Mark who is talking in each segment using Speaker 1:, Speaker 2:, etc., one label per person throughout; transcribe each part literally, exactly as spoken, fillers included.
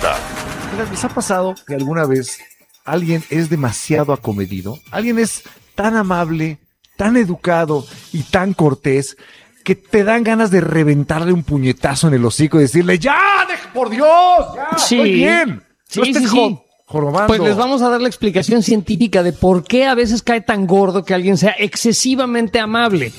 Speaker 1: Nota.
Speaker 2: Mira, ¿les ha pasado que alguna vez alguien es demasiado acomedido? Alguien es tan amable, tan educado y tan cortés que te dan ganas de reventarle un puñetazo en el hocico y decirle, ¡ya, de- por Dios! ¡Ya,
Speaker 3: Sí.
Speaker 2: estoy bien!
Speaker 3: Sí,
Speaker 2: No estés
Speaker 3: sí, sí.
Speaker 2: jo- jorobando.
Speaker 3: Pues les vamos a dar la explicación científica de por qué a veces cae tan gordo que alguien sea excesivamente amable.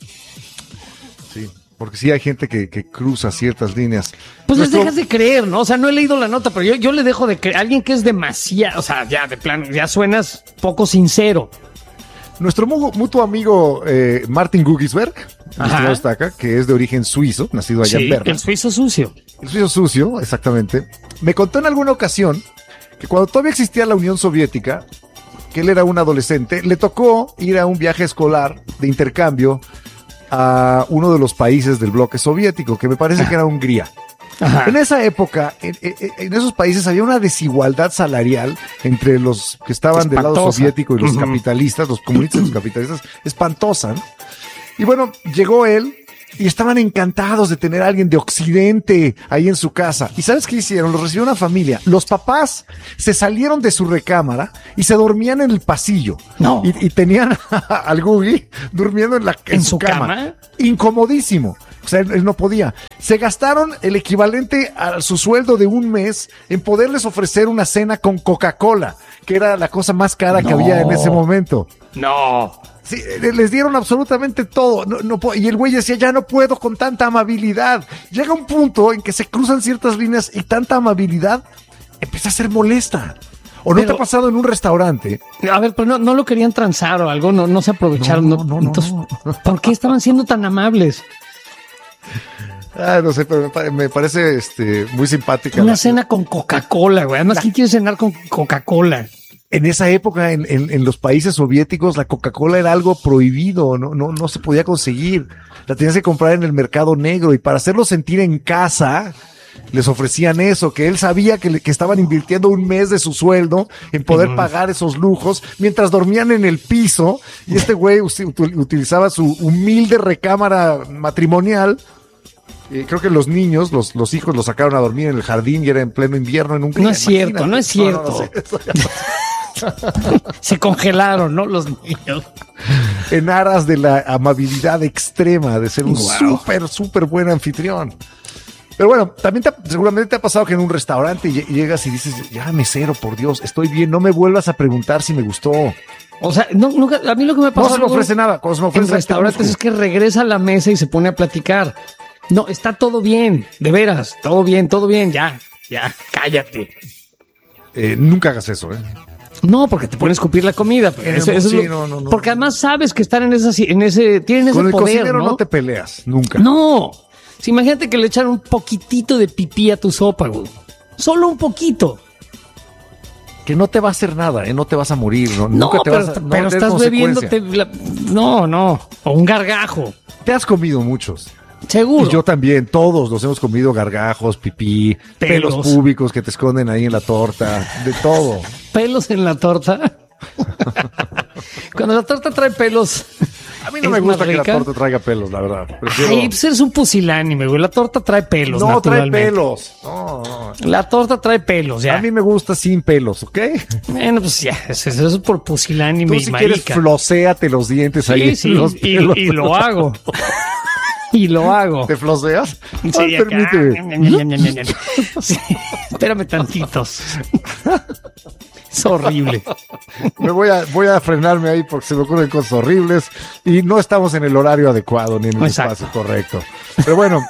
Speaker 2: Sí, porque sí hay gente que, que cruza ciertas líneas.
Speaker 3: Pues
Speaker 2: Nuestro-
Speaker 3: les dejas de creer, ¿no? O sea, no he leído la nota, pero yo, yo le dejo de creer. Alguien que es demasiado, o sea, ya de plano, ya suenas poco sincero.
Speaker 2: Nuestro mu- mutuo amigo eh, Martin Gugisberg,
Speaker 3: Ajá.
Speaker 2: destaca, que es de origen suizo, nacido allá en
Speaker 3: Sí,
Speaker 2: Berna.
Speaker 3: el suizo sucio.
Speaker 2: El suizo sucio, exactamente. Me contó en alguna ocasión que cuando todavía existía la Unión Soviética, que él era un adolescente, le tocó ir a un viaje escolar de intercambio a uno de los países del bloque soviético, que me parece que era Hungría.
Speaker 3: Ajá.
Speaker 2: En esa época, en, en- en esos países había una desigualdad salarial entre los que estaban del lado
Speaker 3: Espantosa.
Speaker 2: soviético y los
Speaker 3: Ujú.
Speaker 2: capitalistas, los comunistas y los capitalistas, espantosa, ¿no? Y bueno, llegó él y estaban encantados de tener a alguien de Occidente ahí en su casa. ¿Y sabes qué hicieron? Los recibió una familia. Los papás se salieron de su recámara y se dormían en el pasillo.
Speaker 3: No.
Speaker 2: Y, y tenían al Gugi durmiendo en, la, en,
Speaker 3: ¿En
Speaker 2: su
Speaker 3: su
Speaker 2: cama.
Speaker 3: cama?
Speaker 2: Incomodísimo. O sea, él, él no podía. Se gastaron el equivalente a su sueldo de un mes en poderles ofrecer una cena con Coca-Cola, que era la cosa más cara que
Speaker 3: No.
Speaker 2: había en ese momento.
Speaker 3: No.
Speaker 2: Sí, eh, les dieron absolutamente todo. No, no, po- y el güey decía, ya no puedo con tanta amabilidad. Llega un punto en que se cruzan ciertas líneas y tanta amabilidad empieza a ser molesta. ¿O no
Speaker 3: Pero-
Speaker 2: te ha pasado en un restaurante?
Speaker 3: A ver, pero no, no lo querían transar o algo, no, no se aprovecharon.
Speaker 2: No,
Speaker 3: No,
Speaker 2: no, no,
Speaker 3: Entonces,
Speaker 2: no.
Speaker 3: ¿por qué estaban siendo tan amables?
Speaker 2: Ah, no sé, pero me, pa- me parece este, muy simpática.
Speaker 3: Una
Speaker 2: la-
Speaker 3: cena con Coca-Cola, güey. Además, ¿quién quiere cenar con Coca-Cola?
Speaker 2: En esa época, en, en, en los países soviéticos, la Coca-Cola era algo prohibido, no, no, no se podía conseguir. La tenías que comprar en el mercado negro y para hacerlo sentir en casa, les ofrecían eso, que él sabía que, le- que estaban invirtiendo un mes de su sueldo en poder
Speaker 3: Ujú.
Speaker 2: pagar esos lujos mientras dormían en el piso y este güey usi- util- utilizaba su humilde recámara matrimonial. Eh, creo que los niños, los, los hijos los sacaron a dormir en el jardín y era en pleno invierno en un
Speaker 3: No es cierto, no es cierto.
Speaker 2: No, no, no sé, eso ya pasó.
Speaker 3: Se congelaron, ¿no? Los niños.
Speaker 2: En aras de la amabilidad extrema, de ser un
Speaker 3: Wow.
Speaker 2: súper, súper buen anfitrión. Pero bueno, también te ha- seguramente te ha pasado que en un restaurante lle- llegas y dices, ya mesero, por Dios, estoy bien, no me vuelvas a preguntar si me gustó.
Speaker 3: O sea, no, nunca, a mí lo que me
Speaker 2: No
Speaker 3: pasa
Speaker 2: se me ofrece nada, cuando se me
Speaker 3: en
Speaker 2: ofrece
Speaker 3: restaurantes es que regresa a la mesa y se pone a platicar. No, está todo bien, de veras, todo bien, todo bien, ya, ya, cállate.
Speaker 2: Eh, nunca hagas eso, ¿eh?
Speaker 3: No, porque te pones a escupir la comida. Pues,
Speaker 2: Eh,
Speaker 3: eso- eso es
Speaker 2: sí,
Speaker 3: lo-
Speaker 2: no, no, no.
Speaker 3: porque además sabes que están en esa, en ese, tienen ese
Speaker 2: Con el
Speaker 3: poder,
Speaker 2: cocinero
Speaker 3: ¿no?
Speaker 2: no te peleas, nunca.
Speaker 3: No. Sí, imagínate que le echan un poquitito de pipí a tu sopa, güey. Solo un poquito.
Speaker 2: Que no te va a hacer nada, ¿eh? No te vas a morir, ¿no?
Speaker 3: No,
Speaker 2: nunca te
Speaker 3: pero,
Speaker 2: vas a no
Speaker 3: pero
Speaker 2: va a tener
Speaker 3: estás
Speaker 2: consecuencia.
Speaker 3: bebiéndote. la- No, no. O un gargajo.
Speaker 2: Te has comido muchos.
Speaker 3: Seguro.
Speaker 2: Y yo también, todos los hemos comido gargajos, pipí, pelos,
Speaker 3: Pelos.
Speaker 2: públicos que te esconden ahí en la torta, de todo.
Speaker 3: Pelos en la torta. Cuando la torta trae pelos.
Speaker 2: A mí no
Speaker 3: ¿es
Speaker 2: me gusta
Speaker 3: más
Speaker 2: que la
Speaker 3: rica?
Speaker 2: torta traiga pelos, la verdad. Prefiero-
Speaker 3: Ay, pues eres un pusilánime, güey. La torta trae pelos.
Speaker 2: no, trae
Speaker 3: naturalmente.
Speaker 2: pelos. No, no.
Speaker 3: La torta trae pelos, ya.
Speaker 2: A mí me gusta sin pelos, ¿ok?
Speaker 3: Bueno, pues ya. Eso, eso es por pusilánime
Speaker 2: Tú
Speaker 3: y
Speaker 2: si quieres
Speaker 3: marica.
Speaker 2: flocéate los dientes ahí
Speaker 3: Sí,
Speaker 2: en
Speaker 3: sí,
Speaker 2: los
Speaker 3: y,
Speaker 2: pelos.
Speaker 3: y lo hago. Y lo hago.
Speaker 2: ¿Te floceas?
Speaker 3: Sí,
Speaker 2: Ay,
Speaker 3: acá.
Speaker 2: permíteme.
Speaker 3: Sí, espérame tantitos. Es horrible.
Speaker 2: Me voy a, voy a frenarme ahí porque se me ocurren cosas horribles y no estamos en el horario adecuado ni en el
Speaker 3: Exacto.
Speaker 2: espacio correcto. Pero bueno,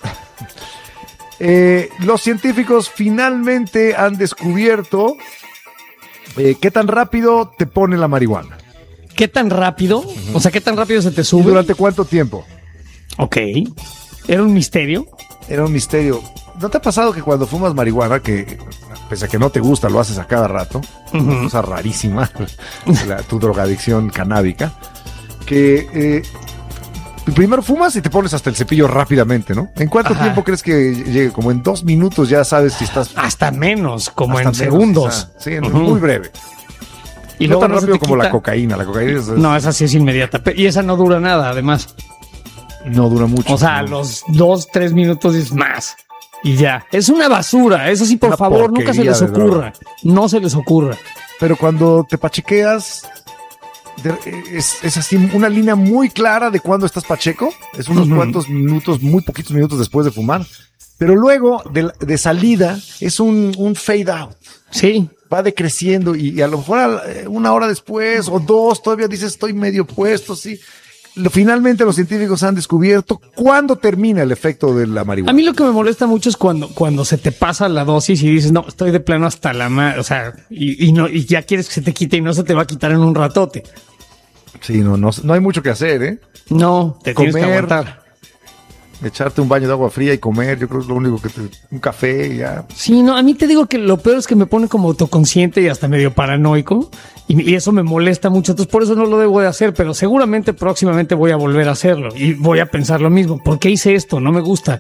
Speaker 2: eh, los científicos finalmente han descubierto eh, qué tan rápido te pone la marihuana.
Speaker 3: ¿Qué tan rápido? O sea, ¿qué tan rápido se te
Speaker 2: ¿Y
Speaker 3: sube?
Speaker 2: durante cuánto tiempo?
Speaker 3: Ok. ¿Era un misterio?
Speaker 2: Era un misterio. ¿No te ha pasado que cuando fumas marihuana, que pese a que no te gusta, lo haces a cada rato? Una cosa rarísima, la- tu drogadicción canábica, que eh, primero fumas y te pones hasta el cepillo rápidamente, ¿no? ¿En cuánto
Speaker 3: Ajá.
Speaker 2: tiempo crees que llegue? Como en dos minutos ya sabes si estás...
Speaker 3: Hasta menos, como
Speaker 2: hasta
Speaker 3: en
Speaker 2: menos,
Speaker 3: segundos.
Speaker 2: quizá. Sí, en-
Speaker 3: Ujú.
Speaker 2: muy breve.
Speaker 3: Y
Speaker 2: no
Speaker 3: luego
Speaker 2: tan
Speaker 3: no se
Speaker 2: rápido
Speaker 3: te
Speaker 2: como la
Speaker 3: quita.
Speaker 2: cocaína. La cocaína es-
Speaker 3: No, esa sí es inmediata. Pe- Y esa no dura nada, además.
Speaker 2: no dura mucho.
Speaker 3: O sea, a
Speaker 2: no.
Speaker 3: los dos, tres minutos es más. y ya. Es una basura, eso sí, por
Speaker 2: Una
Speaker 3: favor, nunca se
Speaker 2: porquería
Speaker 3: les
Speaker 2: de
Speaker 3: ocurra. No se les ocurra.
Speaker 2: Pero cuando te pachequeas, de- es, es así una línea muy clara de cuando estás pacheco. Es unos
Speaker 3: Ujú.
Speaker 2: cuantos minutos, muy poquitos minutos después de fumar. Pero luego, de, la- de salida, es un, un fade out.
Speaker 3: Sí.
Speaker 2: Va decreciendo y, y a lo mejor a- eh, una hora después o dos todavía dices estoy medio puesto, sí. Lo- finalmente los científicos han descubierto cuándo termina el efecto de la
Speaker 3: A
Speaker 2: marihuana.
Speaker 3: mí lo que me molesta mucho es cuando, cuando se te pasa la dosis y dices, no, estoy de plano hasta la madre, o sea, y, y no, y ya quieres que se te quite y no se te va a quitar en un ratote.
Speaker 2: Sí, no, no, no hay mucho que hacer, ¿eh?
Speaker 3: No, te tienes que
Speaker 2: Comer,
Speaker 3: aguantar.
Speaker 2: echarte un baño de agua fría y comer, yo creo que es lo único que te, un café y ya.
Speaker 3: Sí, no, a mí te digo que lo peor es que me pone como autoconsciente y hasta medio paranoico y, y eso me molesta mucho, entonces por eso no lo debo de hacer, pero seguramente próximamente voy a volver a hacerlo y voy a pensar lo mismo. ¿Por qué hice esto? No me gusta.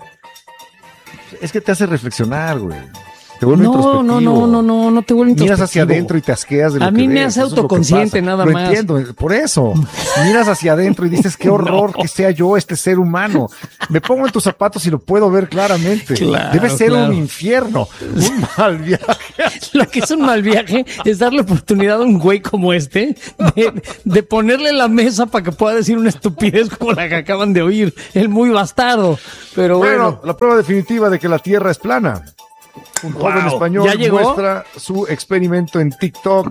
Speaker 2: Es que te hace reflexionar, güey. Te vuelve
Speaker 3: No,
Speaker 2: introspectivo.
Speaker 3: no, no, no, no, no te vuelve
Speaker 2: Miras hacia
Speaker 3: introspectivo.
Speaker 2: adentro y te asqueas de lo
Speaker 3: A
Speaker 2: que
Speaker 3: mí me
Speaker 2: ves.
Speaker 3: hace
Speaker 2: Eso es lo que
Speaker 3: autoconsciente,
Speaker 2: pasa.
Speaker 3: nada
Speaker 2: Lo
Speaker 3: más.
Speaker 2: entiendo, por eso. Miras hacia adentro y dices, qué horror
Speaker 3: No.
Speaker 2: que sea yo este ser humano. Me pongo en tus zapatos y lo puedo ver claramente.
Speaker 3: Claro,
Speaker 2: Debe ser
Speaker 3: claro.
Speaker 2: un infierno, un mal viaje.
Speaker 3: Lo que es un mal viaje es darle oportunidad a un güey como este de, de ponerle la mesa para que pueda decir una estupidez como la que acaban de oír. El muy bastardo. Pero bueno,
Speaker 2: Bueno, la prueba definitiva de que la Tierra es plana. Un joven
Speaker 3: Wow.
Speaker 2: español
Speaker 3: ¿Ya llegó?
Speaker 2: muestra su experimento en TikTok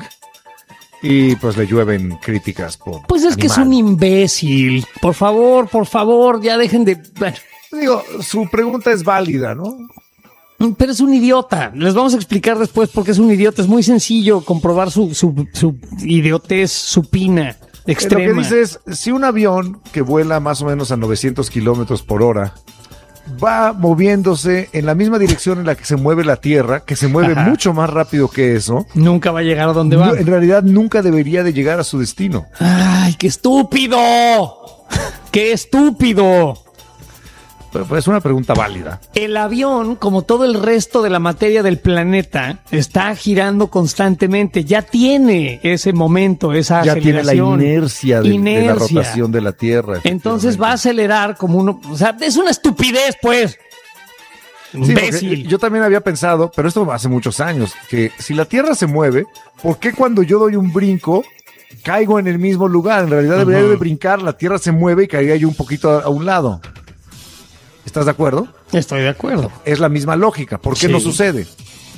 Speaker 2: y pues le llueven críticas por
Speaker 3: pues es que es un
Speaker 2: animal.
Speaker 3: imbécil. Por favor, por favor, ya dejen de... bueno,
Speaker 2: Digo, su pregunta es válida, ¿no?
Speaker 3: pero es un idiota. Les vamos a explicar después por qué es un idiota. Es muy sencillo comprobar su, su, su idiotez supina,
Speaker 2: Eh, Lo
Speaker 3: extrema.
Speaker 2: que dice es, si un avión que vuela más o menos a novecientos kilómetros por hora va moviéndose en la misma dirección en la que se mueve la Tierra, que se mueve
Speaker 3: Ajá.
Speaker 2: mucho más rápido que eso,
Speaker 3: Nunca va a llegar a donde va.
Speaker 2: no- en realidad nunca debería de llegar a su destino.
Speaker 3: ¡Ay, qué estúpido! ¡Qué estúpido!
Speaker 2: Pero, pues, es una pregunta válida.
Speaker 3: El avión, como todo el resto de la materia del planeta, está girando constantemente. Ya tiene ese momento, esa
Speaker 2: Ya tiene la
Speaker 3: aceleración.
Speaker 2: inercia de, de la
Speaker 3: Inercia.
Speaker 2: rotación de la Tierra.
Speaker 3: Entonces va a
Speaker 2: efectivamente.
Speaker 3: acelerar como uno... O sea, es una estupidez, pues.
Speaker 2: Sí, porque
Speaker 3: Imbécil.
Speaker 2: yo también había pensado, pero esto hace muchos años, que si la Tierra se mueve, ¿por qué cuando yo doy un brinco caigo en el mismo lugar? En realidad debería
Speaker 3: Ajá.
Speaker 2: de brincar, la Tierra se mueve y caería yo un poquito a, a un lado. ¿Estás de acuerdo?
Speaker 3: Estoy de acuerdo.
Speaker 2: Es la misma lógica. ¿Por qué
Speaker 3: Sí.
Speaker 2: no sucede?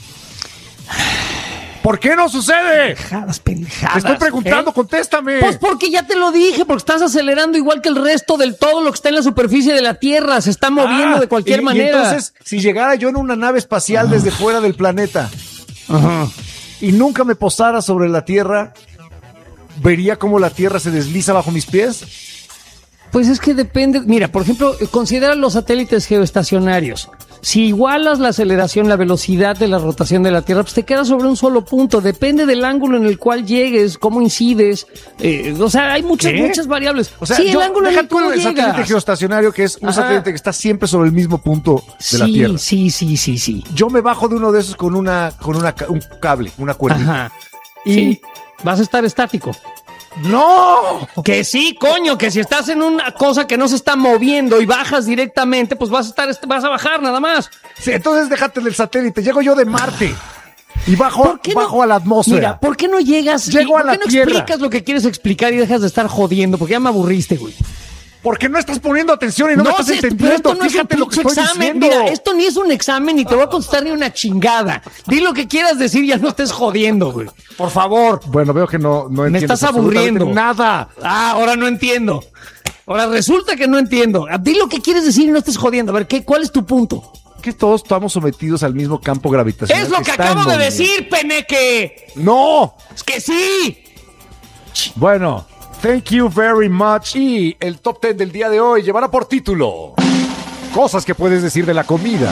Speaker 2: ¿Por qué no sucede?
Speaker 3: Pendejadas, pendejadas.
Speaker 2: Te estoy preguntando,
Speaker 3: ¿eh?
Speaker 2: contéstame.
Speaker 3: Pues porque ya te lo dije, porque estás acelerando igual que el resto del todo lo que está en la superficie de la Tierra. Se está moviendo
Speaker 2: Ah,
Speaker 3: de cualquier
Speaker 2: y- y
Speaker 3: manera.
Speaker 2: entonces, si llegara yo en una nave espacial desde fuera del planeta
Speaker 3: Ajá.
Speaker 2: y nunca me posara sobre la Tierra, ¿vería cómo la Tierra se desliza bajo mis pies?
Speaker 3: Pues es que depende. Mira, por ejemplo, considera los satélites geoestacionarios. Si igualas la aceleración, la velocidad de la rotación de la Tierra, pues te quedas sobre un solo punto. Depende del ángulo en el cual llegues, cómo incides. eh, o sea, hay muchas,
Speaker 2: ¿Qué?
Speaker 3: muchas variables.
Speaker 2: O sea,
Speaker 3: sí,
Speaker 2: yo,
Speaker 3: el ángulo en
Speaker 2: deja
Speaker 3: el que
Speaker 2: tú
Speaker 3: tú
Speaker 2: el satélite
Speaker 3: llegas.
Speaker 2: geoestacionario, que es un
Speaker 3: Ajá.
Speaker 2: satélite que está siempre sobre el mismo punto de la
Speaker 3: Sí,
Speaker 2: Tierra.
Speaker 3: sí, sí, sí, sí.
Speaker 2: Yo me bajo de uno de esos con una, con una, ca- un cable, una cuerdita.
Speaker 3: Ajá.
Speaker 2: Y
Speaker 3: Sí, vas a estar estático.
Speaker 2: ¡no!
Speaker 3: Que sí, coño, que si estás en una cosa que no se está moviendo y bajas directamente, pues vas a estar, vas a bajar nada más.
Speaker 2: Sí, entonces déjate del satélite. Llego yo de Marte y bajo,
Speaker 3: ¿Por qué no?
Speaker 2: bajo a la atmósfera.
Speaker 3: Mira, ¿por qué no llegas?
Speaker 2: Llego
Speaker 3: y-
Speaker 2: a
Speaker 3: ¿Por
Speaker 2: la
Speaker 3: qué no
Speaker 2: Tierra?
Speaker 3: explicas lo que quieres explicar y dejas de estar jodiendo? Porque ya me aburriste, güey.
Speaker 2: Porque no estás poniendo atención y no, me estás
Speaker 3: sé, pero
Speaker 2: entendiendo.
Speaker 3: esto no
Speaker 2: Fíjate
Speaker 3: es
Speaker 2: lo
Speaker 3: un
Speaker 2: que
Speaker 3: pinche
Speaker 2: estoy
Speaker 3: examen.
Speaker 2: diciendo.
Speaker 3: Mira, esto ni es un examen ni te voy a contestar ni una chingada. Di lo que quieras decir, ya no estés jodiendo, güey. Por favor.
Speaker 2: Bueno, veo que no, no
Speaker 3: Me
Speaker 2: entiendes
Speaker 3: estás
Speaker 2: absolutamente
Speaker 3: aburriendo.
Speaker 2: nada.
Speaker 3: Ah, ahora no entiendo. Ahora resulta que no entiendo. Ah, Di lo que quieres decir y no estés jodiendo. A ver, ¿qué, ¿cuál es tu punto?
Speaker 2: Que todos estamos sometidos al mismo campo gravitacional.
Speaker 3: Es lo que
Speaker 2: está en
Speaker 3: acabo de
Speaker 2: movimiento.
Speaker 3: decir, peneque.
Speaker 2: ¡No!
Speaker 3: Es que sí.
Speaker 2: Bueno, thank you very much. Y el top ten del día de hoy llevará por título cosas que puedes decir de la comida,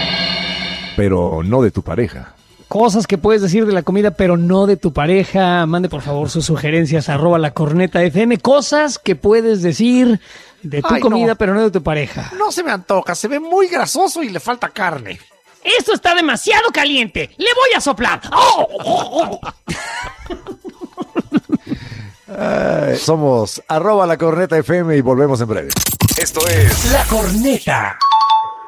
Speaker 2: pero no de tu pareja.
Speaker 3: Cosas que puedes decir de la comida, pero no de tu pareja. Mande por favor sus sugerencias, arroba la corneta F M. Cosas que puedes decir de tu
Speaker 2: Ay,
Speaker 3: comida,
Speaker 2: no.
Speaker 3: pero no de tu pareja.
Speaker 2: No se me antoja, se ve muy grasoso y le falta carne.
Speaker 3: Esto está demasiado caliente. Le voy a soplar. ¡Oh!
Speaker 2: Eh, somos arroba la corneta F M y volvemos en breve.
Speaker 1: Esto es
Speaker 3: La corneta.